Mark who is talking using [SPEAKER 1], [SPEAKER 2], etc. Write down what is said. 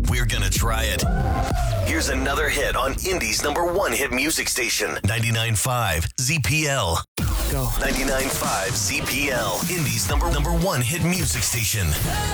[SPEAKER 1] We're gonna try it. Here's another hit on Indy's #1 hit music station, 99.5 ZPL.
[SPEAKER 2] Go.
[SPEAKER 1] 99.5 ZPL, Indy's number one hit music station.